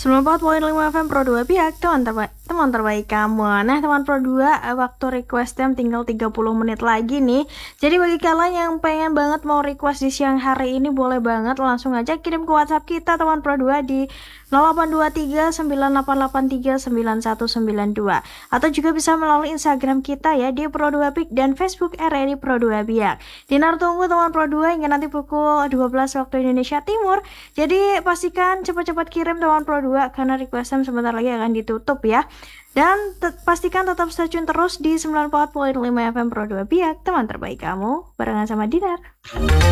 94,5 FM Pro 2 pihak teman terbaik kamu. Nah teman Pro 2, waktu request time tinggal 30 menit lagi nih. Jadi bagi kalian yang pengen banget mau request di siang hari ini, boleh banget langsung aja kirim ke WhatsApp kita teman Pro 2 di 0823 9883 9192, atau juga bisa melalui Instagram kita ya di Pro 2 Pik dan Facebook RRI Pro 2 Biak. Dinar tunggu teman Pro 2 hingga nanti pukul 12 waktu Indonesia Timur. Jadi pastikan cepat-cepat kirim teman Pro 2 karena request time sebentar lagi akan ditutup ya. Dan pastikan tetap stay tune terus di 94,5 FM Pro 2 Biak, teman terbaik kamu, barengan sama Dinar.